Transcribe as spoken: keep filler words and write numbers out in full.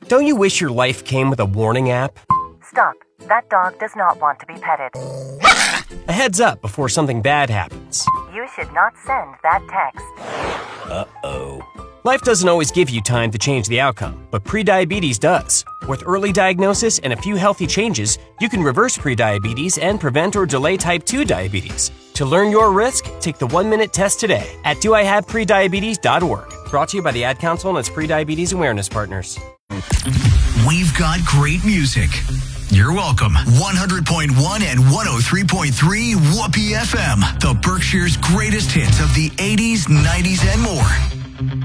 Don't you wish your life came with a warning app? Stop. That dog does not want to be petted. A heads up before something bad happens. You should not send that text. Uh-oh. Life doesn't always give you time to change the outcome, but prediabetes does. With early diagnosis and a few healthy changes, you can reverse prediabetes and prevent or delay type two diabetes. To learn your risk, take the one-minute test today at do I have prediabetes dot org. Brought to you by the Ad Council and its Prediabetes Awareness Partners. We've got great music. You're welcome. one hundred point one and one oh three point three Whoopee F M. The Berkshire's greatest hits of the eighties, nineties, and more.